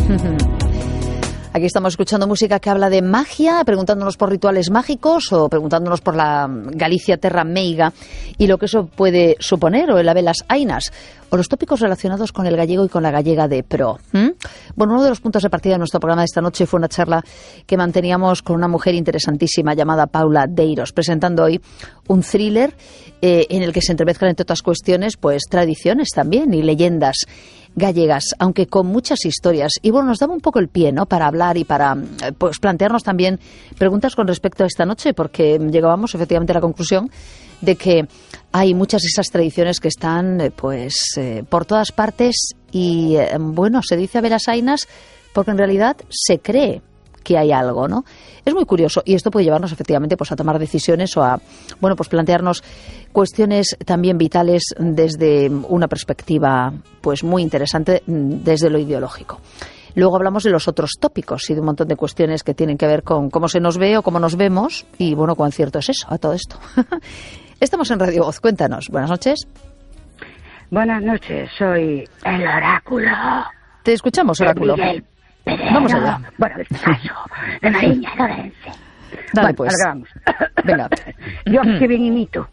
Aquí estamos escuchando música que habla de magia, preguntándonos por rituales mágicos o preguntándonos por la Galicia Terra Meiga y lo que eso puede suponer, o el Habelas Ainas, o los tópicos relacionados con el gallego y con la gallega de pro. Bueno, uno de los puntos de partida de nuestro programa de esta noche fue una charla que manteníamos con una mujer interesantísima llamada Paula Deiros, presentando hoy un thriller en el que se entremezclan, entre otras cuestiones, pues tradiciones también y leyendas gallegas, aunque con muchas historias. Y bueno, nos daba un poco el pie, ¿no?, para hablar y para pues plantearnos también preguntas con respecto a esta noche, porque llegábamos efectivamente a la conclusión de que hay muchas de esas tradiciones que están por todas partes y bueno, se dice Habelas Ainas porque en realidad se cree que hay algo, ¿no? Es muy curioso y esto puede llevarnos efectivamente pues a tomar decisiones o a pues plantearnos cuestiones también vitales desde una perspectiva pues muy interesante desde lo ideológico. Luego hablamos de los otros tópicos y de un montón de cuestiones que tienen que ver con cómo se nos ve o cómo nos vemos y bueno, cuán cierto es eso a todo esto. Estamos en Radio Voz, cuéntanos. Buenas noches. Buenas noches, soy el oráculo. Te escuchamos, oráculo. Vamos allá. Bueno, en este caso, de Mariña Lorense. Dale, pues. Vamos. Venga. Yo que bien imito.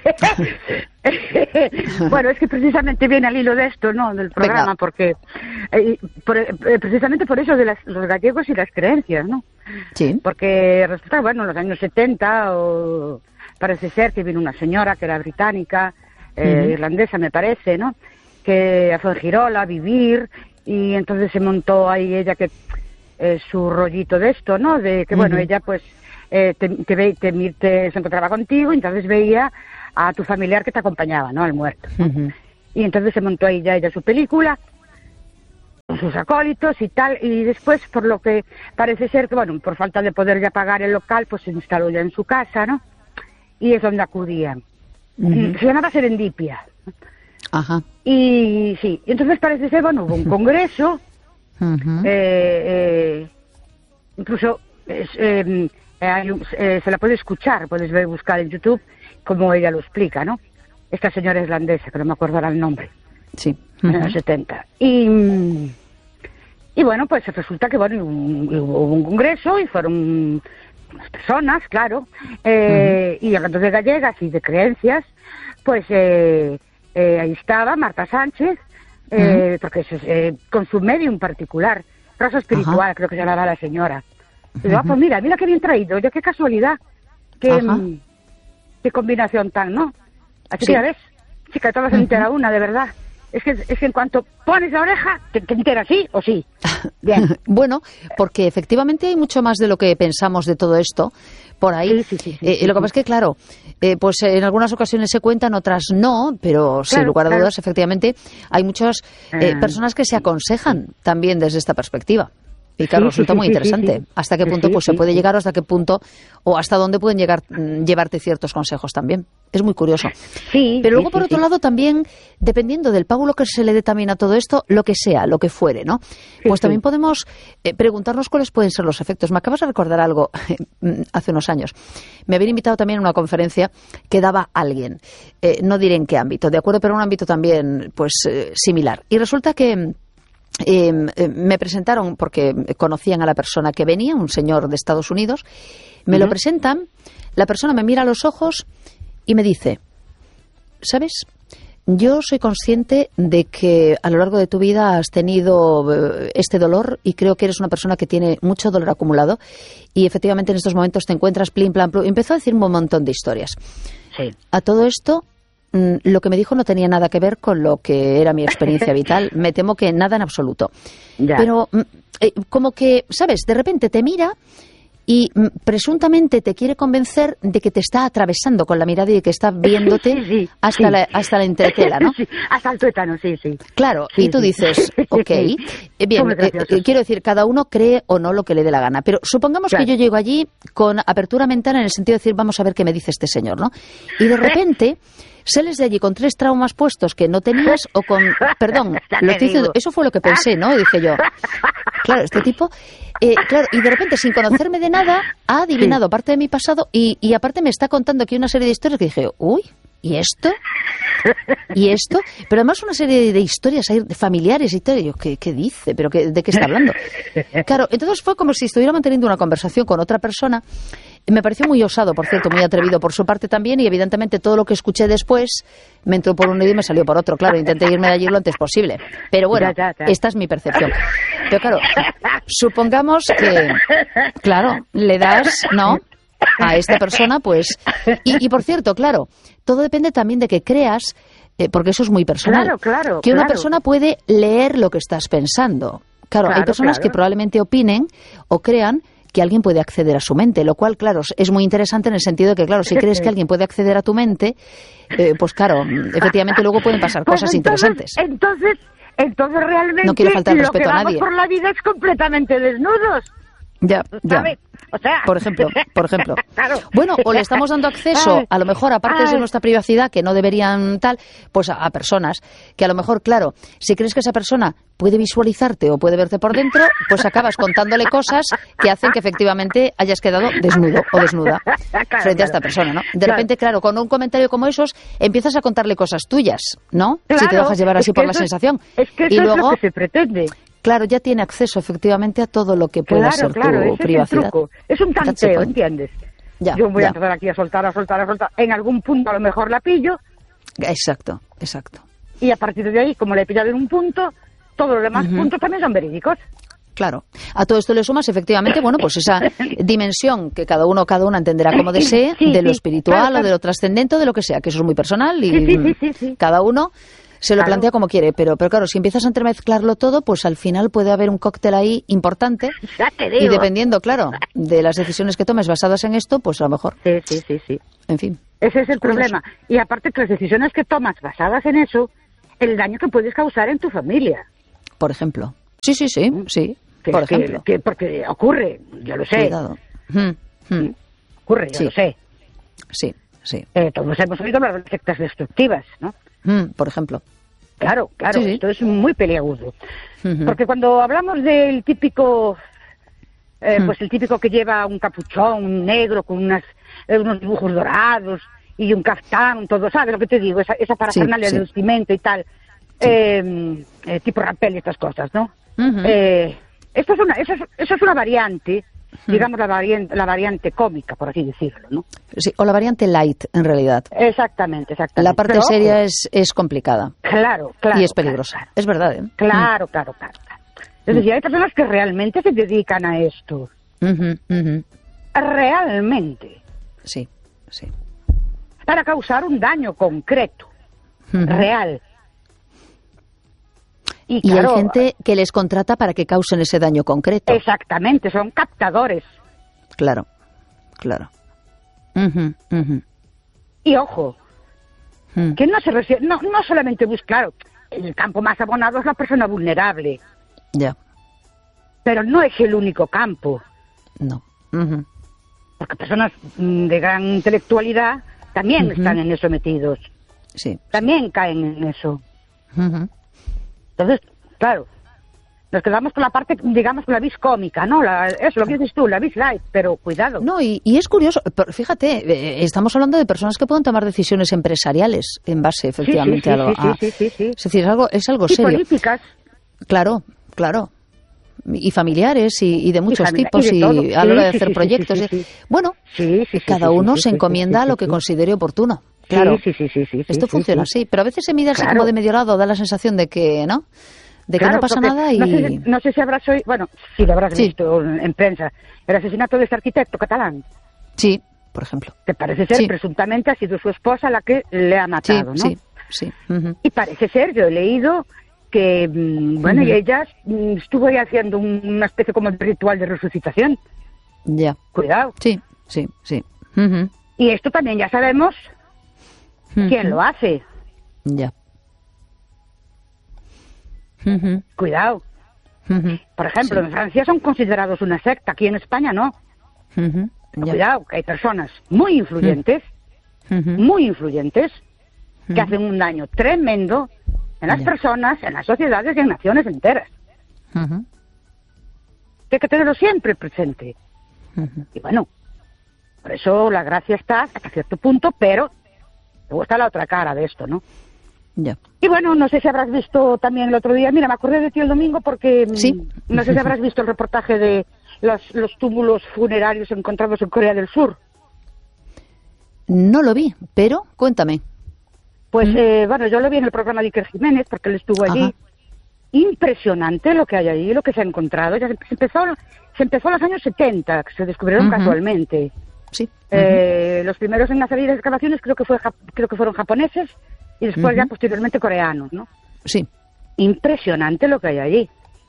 Bueno, es que precisamente viene al hilo de esto, ¿no?, del programa. Venga. Porque precisamente por eso de los gallegos y las creencias, ¿no? Sí. Porque resulta, bueno, en los años 70 parece ser que vino una señora que era británica, irlandesa me parece, ¿no?, que a Fuengirola a vivir, y entonces se montó ahí ella que su rollito de esto, ¿no?, de que bueno, ella pues se encontraba contigo y entonces veía a tu familiar que te acompañaba, ¿no?, al muerto, ¿no? Y entonces se montó ahí ya ella su película con sus acólitos y tal, y después, por lo que parece ser que, bueno, por falta de poder ya pagar el local, pues se instaló ya en su casa, ¿no?, y es donde acudían. Se llamaba Serendipia. Ajá. Y sí, entonces parece ser, bueno, hubo un congreso, incluso se la puede escuchar, puedes buscar en YouTube como ella lo explica, ¿no? Esta señora islandesa, que no me acuerdo ahora el nombre. Sí. En los 70. Y bueno, pues resulta que, bueno, hubo un congreso y fueron unas personas, claro, y hablando de gallegas y de creencias, pues ahí estaba Marta Sánchez, porque con su medium particular, Rosa Espiritual, creo que se llamaba la señora. Y digo, pues mira qué bien traído, ya qué casualidad, qué combinación tan, ¿no? Así que ya ves, chica, todas se entera una, de verdad. Es que en cuanto pones la oreja, te enteras sí o sí. Bien. Bueno, porque efectivamente hay mucho más de lo que pensamos de todo esto por ahí. Sí, lo que pasa es que, claro, pues en algunas ocasiones se cuentan, otras no, pero sin lugar a dudas, efectivamente, hay muchas personas que se aconsejan también desde esta perspectiva. Y claro, resulta muy interesante. ¿Hasta qué punto pues se puede llegar o hasta qué punto o hasta dónde pueden llevarte ciertos consejos también? Es muy curioso. Pero luego, por otro lado, también, dependiendo del pábulo que se le dé también a todo esto, lo que sea, lo que fuere, ¿no? Pues también podemos preguntarnos cuáles pueden ser los efectos. Me acabas de recordar algo hace unos años. Me habían invitado también a una conferencia que daba alguien. No diré en qué ámbito, ¿de acuerdo? Pero un ámbito también, pues, similar. Y resulta que me presentaron, porque conocían a la persona que venía, un señor de Estados Unidos, me lo presentan, la persona me mira a los ojos y me dice, ¿sabes? Yo soy consciente de que a lo largo de tu vida has tenido este dolor y creo que eres una persona que tiene mucho dolor acumulado y efectivamente en estos momentos te encuentras plin, plan, plum. Empezó a decir un montón de historias. Sí. A todo esto, lo que me dijo no tenía nada que ver con lo que era mi experiencia vital. Me temo que nada en absoluto. Ya. Pero como que, ¿sabes? De repente te mira y presuntamente te quiere convencer de que te está atravesando con la mirada y de que está viéndote hasta la entretela, ¿no? Sí, hasta el tuétano, sí. Claro, y tú dices, ok, bien, quiero decir, cada uno cree o no lo que le dé la gana, pero supongamos que yo llego allí con apertura mental en el sentido de decir, vamos a ver qué me dice este señor, ¿no? Y de repente sales de allí con 3 traumas puestos que no tenías o con... Perdón, lo estoy diciendo, eso fue lo que pensé, ¿no? Dije yo, claro, este tipo... claro, y de repente, sin conocerme de nada, ha adivinado parte de mi pasado y aparte me está contando aquí una serie de historias que dije, uy, ¿y esto? ¿Y esto? Pero además una serie de historias ahí, de familiares y todo. Y yo, ¿qué dice? ¿Pero de qué está hablando? Claro, entonces fue como si estuviera manteniendo una conversación con otra persona. Me pareció muy osado, por cierto, muy atrevido por su parte también, y evidentemente todo lo que escuché después me entró por un oído y me salió por otro. Claro, intenté irme de allí lo antes posible. Pero bueno, esta es mi percepción. Pero claro, supongamos que, claro, le das, ¿no?, a esta persona, pues... Y por cierto, claro, todo depende también de que creas, porque eso es muy personal. Claro, que una persona puede leer lo que estás pensando. Claro, hay personas que probablemente opinen o crean que alguien puede acceder a su mente, lo cual, claro, es muy interesante en el sentido de que, claro, si crees que alguien puede acceder a tu mente, pues claro, efectivamente luego pueden pasar cosas interesantes. Entonces realmente no quiero faltar lo respeto que a vamos nadie. por la vida es completamente desnudos. Ya. O sea... Por ejemplo. Claro. Bueno, o le estamos dando acceso, a lo mejor, aparte de nuestra privacidad, que no deberían tal, pues a personas que a lo mejor, claro, si crees que esa persona puede visualizarte o puede verte por dentro, pues acabas contándole cosas que hacen que efectivamente hayas quedado desnudo o desnuda frente a esta persona, ¿no? De repente, claro, con un comentario como esos, empiezas a contarle cosas tuyas, ¿no? Si te dejas llevar así por la sensación. Es que eso y luego, es lo que se pretende. Claro, ya tiene acceso efectivamente a todo lo que pueda ser tu privacidad. Es el truco. Es un tanteo, ¿entiendes? Yo voy a empezar aquí a soltar. En algún punto a lo mejor la pillo. Exacto. Y a partir de ahí, como la he pillado en un punto, todos los demás puntos también son verídicos. Claro. A todo esto le sumas, efectivamente, bueno, pues esa dimensión que cada una entenderá como desee, de lo espiritual o de lo trascendente o de lo que sea, que eso es muy personal y cada uno se lo plantea como quiere, pero claro, si empiezas a entremezclarlo todo, pues al final puede haber un cóctel ahí importante. Ya te digo. Y dependiendo, claro, de las decisiones que tomes basadas en esto, pues a lo mejor. Sí. En fin. Ese es el problema. Y aparte que las decisiones que tomas basadas en eso, el daño que puedes causar en tu familia. Por ejemplo. Sí. Por ejemplo. Porque ocurre, yo lo sé. Cuidado. Ocurre, yo lo sé. Sí. Todos hemos oído las sectas destructivas, ¿no? Por ejemplo. Claro, Sí. Esto es muy peliagudo. Porque cuando hablamos del típico, pues el típico que lleva un capuchón negro con unos dibujos dorados y un caftán, todo, ¿sabes lo que te digo? Esa parafernalia de vestimenta y tal, tipo rapel y estas cosas, ¿no? Eso es una variante, digamos la variante cómica, por así decirlo, ¿no? Sí, o la variante light, en realidad. Exactamente. La parte seria es complicada. Claro. Y es peligrosa. Claro. Es verdad, ¿eh? Claro. Es decir, hay personas que realmente se dedican a esto. Realmente. Sí. Para causar un daño concreto, real. Y claro, hay gente que les contrata para que causen ese daño concreto. Exactamente, son captadores. Claro. Y ojo, que no se refiere, no solamente claro, el campo más abonado es la persona vulnerable. Ya. Pero no es el único campo. No. Porque personas de gran intelectualidad también están en eso metidos. Sí. También caen en eso. Entonces, claro, nos quedamos con la parte, digamos, con la vis cómica, ¿no? Eso, lo que dices tú, la vis light, pero cuidado. No, y es curioso, fíjate, estamos hablando de personas que pueden tomar decisiones empresariales en base, efectivamente, a lo... Sí. Es decir, es algo y serio. Políticas. Claro. Y familiares y de muchos tipos y de a la hora de hacer proyectos. Bueno, cada uno se encomienda a lo que considere oportuno. Claro, sí. Esto funciona así, pero a veces se mide así como de medio lado, da la sensación de que, ¿no? De que no pasa nada y... No sé si habrás oído, bueno, sí lo habrás visto en prensa, el asesinato de este arquitecto catalán. Sí, por ejemplo. Que parece ser, presuntamente, ha sido su esposa la que le ha matado, ¿no? Sí. Y parece ser, yo he leído que, bueno, y ella estuvo ahí haciendo una especie como de ritual de resucitación. Ya. Cuidado. Sí. Y esto también ya sabemos quién lo hace. Ya. Cuidado. Por ejemplo, en Francia son considerados una secta, aquí en España no. Cuidado, que hay personas muy influyentes, que hacen un daño tremendo en las personas, en las sociedades y en naciones enteras. Que hay que tenerlo siempre presente. Y bueno, por eso la gracia está hasta cierto punto, pero luego está la otra cara de esto, ¿no? Ya. Y bueno, no sé si habrás visto también el otro día, mira, me acordé de ti el domingo porque ¿Sí? No sé si habrás visto el reportaje de los túmulos funerarios encontrados en Corea del Sur. No lo vi, pero cuéntame. Pues, bueno, yo lo vi en el programa de Iker Jiménez, porque él estuvo allí. Ajá. Impresionante lo que hay allí, lo que se ha encontrado. Ya se empezó en los años 70, que se descubrieron casualmente. Sí. Los primeros en hacer las excavaciones creo que fueron japoneses y después ya posteriormente coreanos, ¿no? Sí. Impresionante lo que hay allí.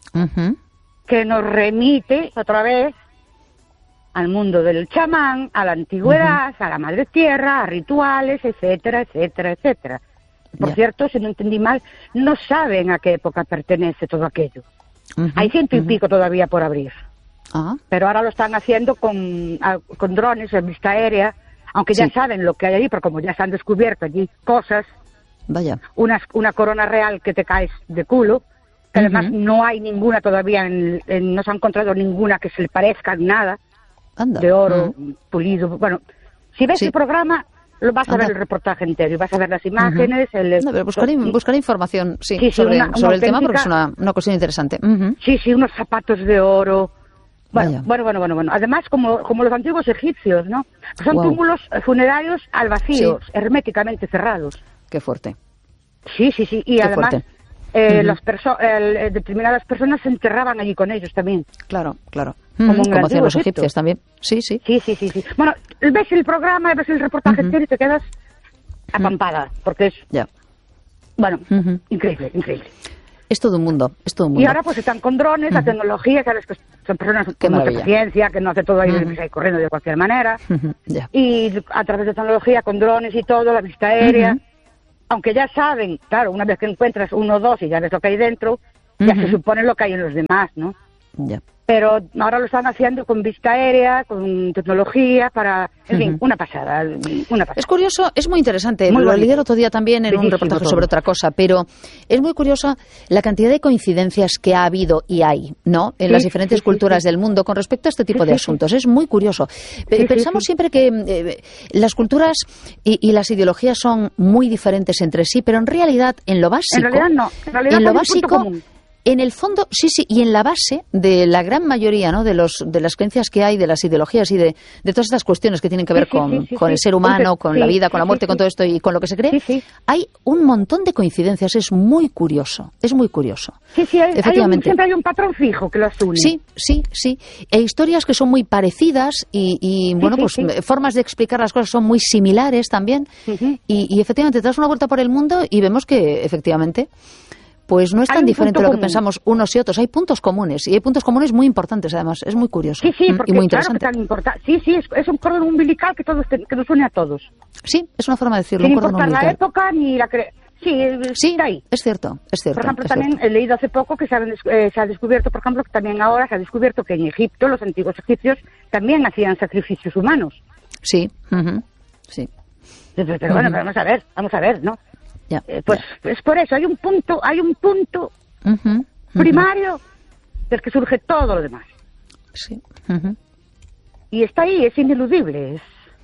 Que nos remite otra vez al mundo del chamán, a la antigüedad, a la madre tierra, a rituales, etcétera, etcétera, etcétera. Por cierto, si no entendí mal, no saben a qué época pertenece todo aquello. Hay 100 y pico todavía por abrir. Pero ahora lo están haciendo con drones en vista aérea, aunque ya saben lo que hay allí, pero como ya se han descubierto allí cosas, vaya, una corona real que te caes de culo, que además no hay ninguna todavía, no se ha encontrado ninguna que se le parezca nada. Anda. De oro pulido. Bueno, si ves el programa, lo vas a ver el reportaje entero y vas a ver las imágenes. No, pero buscaré información sobre el tema porque es una cuestión interesante. Sí, unos zapatos de oro. Bueno. Además, como los antiguos egipcios, ¿no? Son túmulos funerarios al vacío, herméticamente cerrados. Qué fuerte. Sí. Y además, determinadas personas se enterraban allí con ellos también. Claro. Como hacían los egipcios también. Sí. Bueno, ves el programa, ves el reportaje entero y te quedas apampada, porque es... Ya. Bueno, increíble. Es todo un mundo. Y ahora pues están con drones, la tecnología, sabes que son personas con mucha paciencia, que no hace todo ahí corriendo de cualquier manera. Y a través de tecnología, con drones y todo, la vista aérea, aunque ya saben, claro, una vez que encuentras uno o dos y ya ves lo que hay dentro, ya se supone lo que hay en los demás, ¿no? Ya. Pero ahora lo están haciendo con vista aérea, con tecnología, en fin, una pasada. Es curioso, es muy interesante. Lo leí el otro día también en un reportaje sobre otra cosa, pero es muy curiosa la cantidad de coincidencias que ha habido y hay, ¿no? En las diferentes culturas del mundo con respecto a este tipo de asuntos. Es muy curioso. Pensamos siempre que las culturas y las ideologías son muy diferentes entre sí, pero en realidad, en lo básico... En realidad no. En realidad en lo hay un básico... punto común. En el fondo, sí, y en la base de la gran mayoría, ¿no?, de las creencias que hay, de las ideologías y de todas estas cuestiones que tienen que ver con el ser humano, con la vida, con la muerte, con todo esto y con lo que se cree, hay un montón de coincidencias. Es muy curioso. Efectivamente. Siempre hay un patrón fijo que los une. Sí. E historias que son muy parecidas y formas de explicar las cosas son muy similares también. Y efectivamente, te das una vuelta por el mundo y vemos que, efectivamente... Pues no es tan diferente lo que pensamos unos y otros. Hay puntos comunes, y hay puntos comunes muy importantes, además. Es muy curioso porque, y muy interesante. Claro que tan importante. Es un cordón umbilical que nos une a todos. Sí, es una forma de decirlo, Sin un cordón importar umbilical. la época ni la Sí, está ahí. Es cierto. Por ejemplo, también he leído hace poco que se ha descubierto, por ejemplo, que también ahora se ha descubierto que en Egipto los antiguos egipcios también hacían sacrificios humanos. Sí. Pero bueno, vamos a ver, ¿no? Pues por eso hay un punto primario del que surge todo lo demás. Sí. Y está ahí, es ineludible.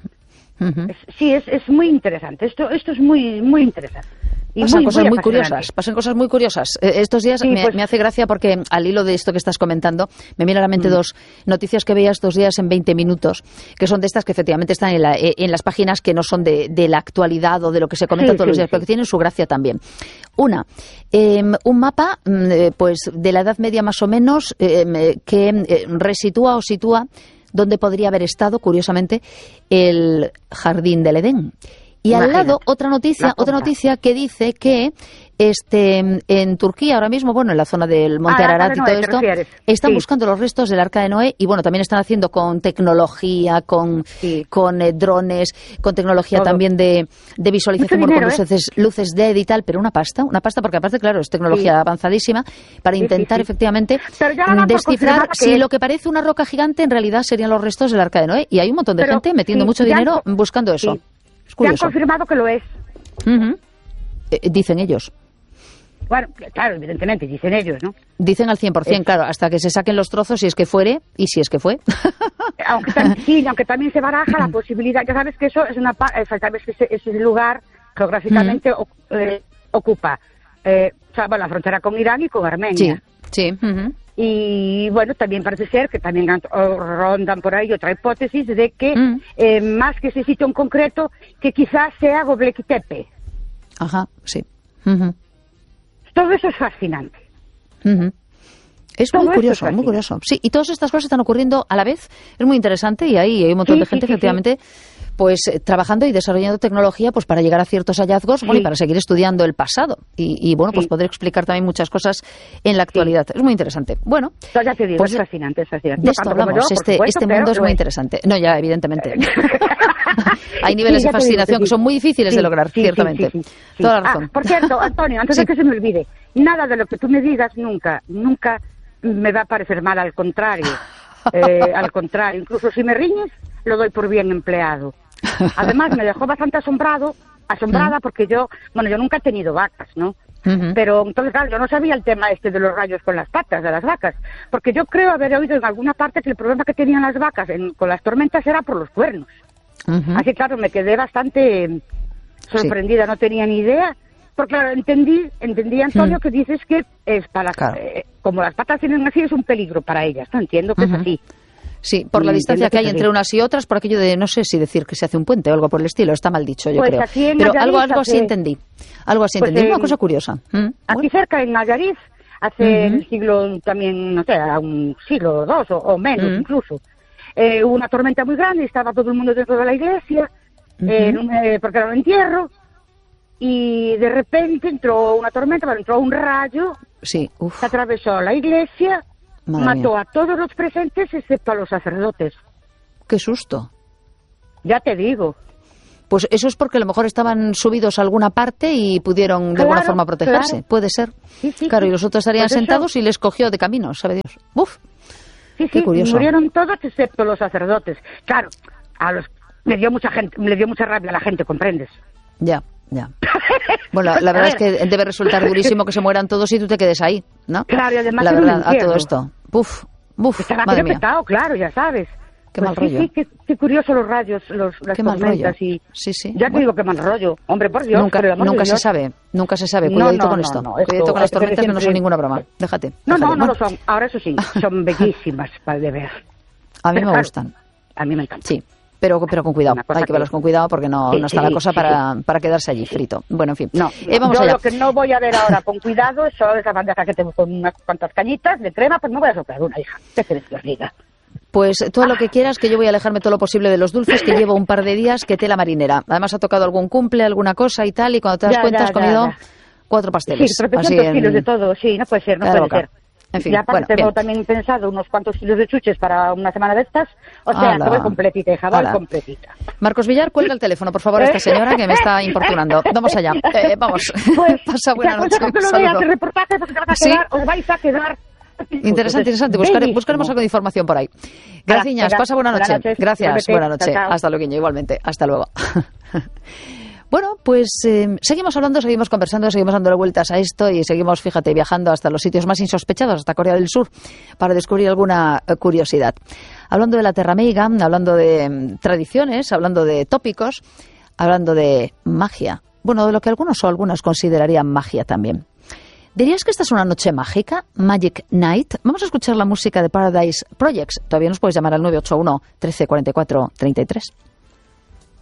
Es muy interesante. Esto es muy interesante. Y pasan cosas muy curiosas. Estos días me hace gracia porque al hilo de esto que estás comentando me viene a la mente dos noticias que veía estos días en 20 minutos, que son de estas que efectivamente están en las páginas que no son de la actualidad o de lo que se comenta todos los días, pero que tienen su gracia también. Una, un mapa pues de la Edad Media más o menos que resitúa o sitúa donde podría haber estado, curiosamente, el Jardín del Edén. Y al lado otra noticia que dice que en Turquía ahora mismo, en la zona del Monte Ararat y todo esto, están buscando los restos del Arca de Noé y también están haciendo con tecnología, con drones, con tecnología todo. También de visualización con luces LED y tal, pero una pasta porque aparte, claro, es tecnología avanzadísima para intentar efectivamente descifrar si lo que parece una roca gigante en realidad serían los restos del Arca de Noé, y hay un montón de gente metiendo mucho dinero buscando eso. Ya han confirmado que lo es. Dicen ellos. Bueno, claro, evidentemente, dicen ellos, ¿no? Dicen al 100%, claro, hasta que se saquen los trozos si es que fue. Aunque también se baraja la posibilidad, ya sabes que eso es sabes que ese lugar geográficamente ocupa la frontera con Irán y con Armenia. Sí. Y bueno, también parece ser que también rondan por ahí otra hipótesis de que más que ese sitio en concreto, que quizás sea Göbekli Tepe. Ajá, sí. Todo eso es fascinante. Es muy curioso, muy curioso. Sí, y todas estas cosas están ocurriendo a la vez. Es muy interesante y ahí hay un montón de gente, efectivamente, pues trabajando y desarrollando tecnología pues para llegar a ciertos hallazgos y para seguir estudiando el pasado. Y bueno, pues poder explicar también muchas cosas en la actualidad. Es muy interesante. Bueno, ya te digo, pues, es fascinante, es fascinante. De esto hablamos. Este mundo es muy interesante. No, ya, evidentemente. Hay niveles de fascinación que son muy difíciles de lograr, ciertamente. Toda la razón. Por cierto, Antonio, antes de que se me olvide, nada de lo que tú me digas nunca me va a parecer mal, al contrario. Al contrario, incluso si me riñes, lo doy por bien empleado. Además, me dejó bastante asombrada porque yo nunca he tenido vacas, ¿no? Pero entonces, claro, yo no sabía el tema de los rayos con las patas de las vacas, porque yo creo haber oído en alguna parte que el problema que tenían las vacas con las tormentas era por los cuernos. Así, claro, me quedé bastante sorprendida, no tenía ni idea, porque claro, entendí, Antonio, que dices que es para como las patas tienen así, es un peligro para ellas, no entiendo que es así. Sí, por la distancia que hay entre unas y otras, por aquello de, no sé si decir que se hace un puente o algo por el estilo, está mal dicho, yo creo. Pero algo así entendí. Algo así entendí, una cosa curiosa. Aquí cerca, en Nayarit, hace el siglo también, no sé, un siglo o 2 o menos incluso, hubo una tormenta muy grande y estaba todo el mundo dentro de la iglesia, porque era un entierro, y de repente entró una tormenta, entró un rayo que atravesó la iglesia. Mató a todos los presentes excepto a los sacerdotes. ¡Qué susto! Ya te digo. Pues eso es porque a lo mejor estaban subidos a alguna parte y pudieron de alguna forma protegerse. Claro. Puede ser. Claro, y los otros estarían sentados y les cogió de camino, sabe Dios. ¡Uf! ¡Qué curioso! Murieron todos excepto los sacerdotes. Claro, le dio mucha rabia a la gente, ¿comprendes? Ya. Bueno, la verdad es que debe resultar durísimo que se mueran todos y tú te quedes ahí, ¿no? Claro, y además la verdad, a todo esto. Estaba madre mía. petado, claro, ya sabes. Qué mal rollo. Sí, qué curioso los rayos, las tormentas. Y sí. Ya te digo qué mal rollo. Hombre, por Dios. Nunca se sabe. Cuidadito con esto. Cuidadito con las tormentas que no son ninguna broma. Déjate. No lo son. Ahora eso sí, son bellísimas de ver. A mí me gustan. A mí me encantan. Sí. Pero con cuidado, hay que verlos con cuidado porque no está la cosa para quedarse allí frito. Bueno, en fin. Vamos allá. Lo que no voy a ver ahora con cuidado es solo esa bandeja que tengo con unas cuantas cañitas de crema, pues no voy a soplar una, hija. ¿Qué quieres que os diga? Pues todo lo que quieras, que yo voy a alejarme todo lo posible de los dulces, que llevo un par de días que tela marinera. Además ha tocado algún cumple, alguna cosa y tal, y cuando te das cuenta has comido 4 pasteles. Sí, 300 kilos de todo, sí, no puede ser, no puede ser. En fin, y aparte tengo también pensado unos cuantos kilos de chuches para una semana de estas. O sea, que voy completita, hija, voy completita. Marcos Villar, cuelga el teléfono, por favor, a esta señora que me está importunando. Vamos allá. Vamos. Pues, pasa buena noche. Que lo veas el reportaje, porque os vais a quedar... Interesante. Buscaremos algo de información por ahí. Gracias, pasa buena noche. Gracias, buena noche. Hasta luego, igualmente. Hasta luego. Bueno, pues seguimos hablando, seguimos conversando, seguimos dándole vueltas a esto y seguimos, fíjate, viajando hasta los sitios más insospechados, hasta Corea del Sur, para descubrir alguna curiosidad. Hablando de la Terra Meiga, hablando de tradiciones, hablando de tópicos, hablando de magia. Bueno, de lo que algunos o algunas considerarían magia también. ¿Dirías que esta es una noche mágica? Magic Night. Vamos a escuchar la música de Paradise Projects. Todavía nos puedes llamar al 981 13 44 33.